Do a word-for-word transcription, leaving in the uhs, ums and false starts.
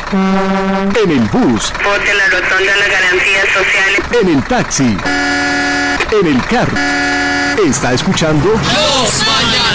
En el bus. Vote la rotonda las garantías sociales. En el taxi. En el carro. Está escuchando Los Mañaneros.